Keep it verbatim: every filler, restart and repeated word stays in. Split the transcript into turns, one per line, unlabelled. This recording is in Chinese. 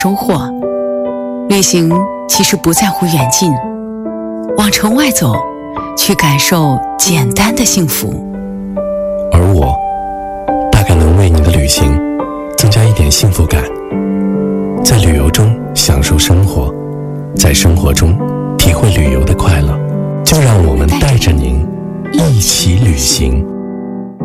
收获。旅行其实不在乎远近，往城外走，去感受简单的幸福。
而我大概能为你的旅行增加一点幸福感，在旅游中享受生活，在生活中体会旅游的快乐。就让我们带着您一起旅行。